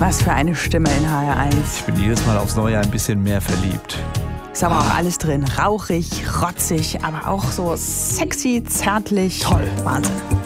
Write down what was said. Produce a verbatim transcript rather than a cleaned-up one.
Was für eine Stimme in H R eins. Ich bin jedes Mal aufs Neue ein bisschen mehr verliebt. Ist aber auch alles drin. Rauchig, rotzig, aber auch so sexy, zärtlich. Toll. Wahnsinn.